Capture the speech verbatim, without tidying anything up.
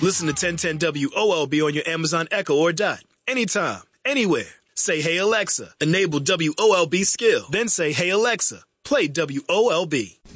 Listen to ten ten W O L B on your Amazon Echo or Dot. Anytime, anywhere. Say, hey, Alexa, enable W O L B skill. Then say, hey, Alexa, play W O L B.